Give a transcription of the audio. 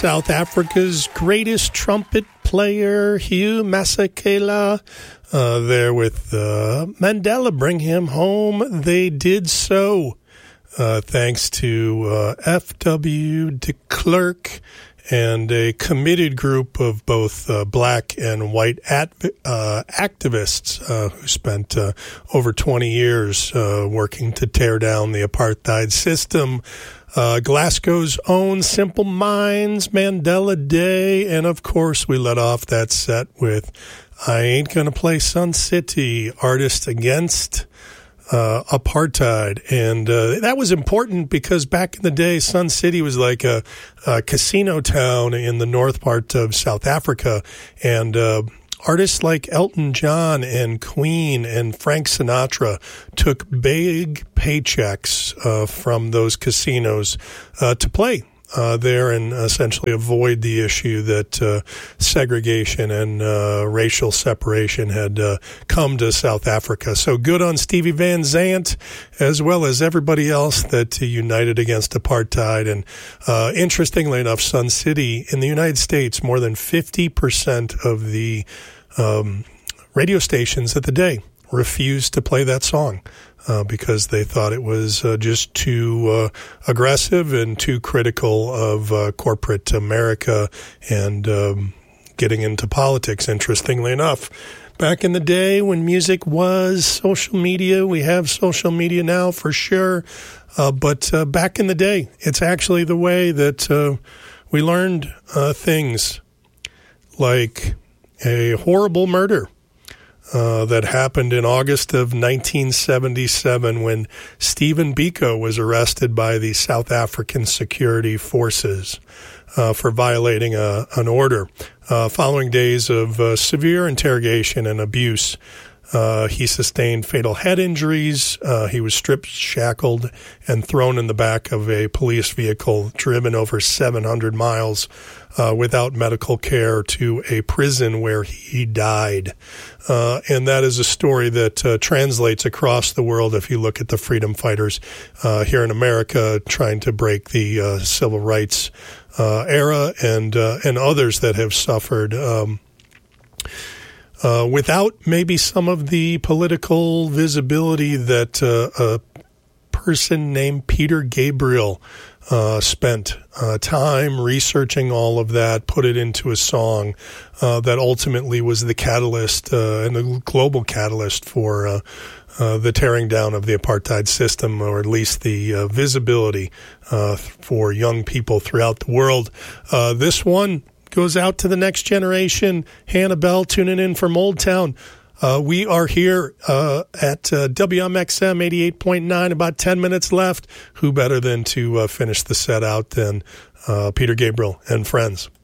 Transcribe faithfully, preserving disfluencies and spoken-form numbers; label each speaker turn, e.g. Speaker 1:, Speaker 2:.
Speaker 1: South Africa's greatest trumpet player, Hugh Masekela, uh, there with uh, Mandela, Bring Him Home. They did so uh, thanks to uh, F W de Klerk and a committed group of both uh, black and white at, uh, activists uh, who spent uh, over twenty years uh, working to tear down the apartheid system. Uh, Glasgow's own Simple Minds, Mandela Day, and of course we let off that set with I Ain't Gonna Play Sun City, Artists Against uh, Apartheid. And uh, that was important because back in the day, Sun City was like a, a casino town in the north part of South Africa, and uh, artists like Elton John and Queen and Frank Sinatra took big paychecks uh, from those casinos uh, to play uh, there and essentially avoid the issue that uh, segregation and uh, racial separation had uh, come to South Africa. So good on Stevie Van Zandt as well as everybody else that uh, united against apartheid. And uh, interestingly enough, Sun City in the United States, more than fifty percent of the um, radio stations at the day refused to play that song uh, because they thought it was uh, just too uh, aggressive and too critical of uh, corporate America and um, getting into politics, interestingly enough. Back in the day when music was social media, we have social media now for sure, uh, but uh, back in the day, it's actually the way that uh, we learned uh, things like a horrible murder uh, that happened in August of nineteen seventy-seven when Stephen Biko was arrested by the South African security forces uh, for violating a, an order. Uh, following days of uh, severe interrogation and abuse, uh, he sustained fatal head injuries. Uh, he was stripped, shackled, and thrown in the back of a police vehicle, driven over seven hundred miles Uh, without medical care to a prison where he died. Uh, and that is a story that uh, translates across the world if you look at the freedom fighters uh, here in America trying to break the uh, civil rights uh, era and, uh, and others that have suffered um, uh, without maybe some of the political visibility that uh, a person named Peter Gabriel Uh, spent uh, time researching all of that, put it into a song uh, that ultimately was the catalyst uh, and the global catalyst for uh, uh, the tearing down of the apartheid system, or at least the uh, visibility uh, for young people throughout the world. Uh, this one goes out to the next generation. Hannah Bell tuning in from Old Town. Uh, we are here uh, at uh, W M X M eighty-eight point nine, about ten minutes left. Who better than to uh, finish the set out than uh, Peter Gabriel and friends?